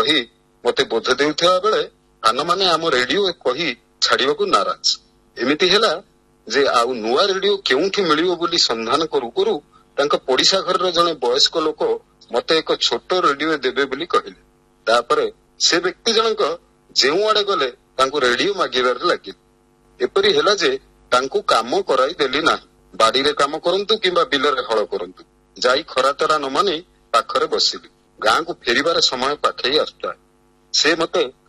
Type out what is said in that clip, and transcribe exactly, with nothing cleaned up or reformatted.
कही मते बोध देउथिबा बेले आन माने आम रेडियो कही छाड़िबाकू नाराज। एमिति हेला जे आउ नुआ रेडियो केउठी मिलियो बोली संधान करू करू तांका पड़िसा घर जने वयस्क लोक मते एक छोट रेडियो देबे बोली कहिले। तापरे से व्यक्ति जनक जेउ आड़े गले तांको रेडियो मागिबार लागिले। एपरि हेला जे तांको काम कराई देली ना। बाड़ी रे काम करंतु किंबा बिलरे हळ करंतु जाई खरातरा न माने पाखरे बसिली। गाँ को फेरिबार समय पाखई आसुता। से मते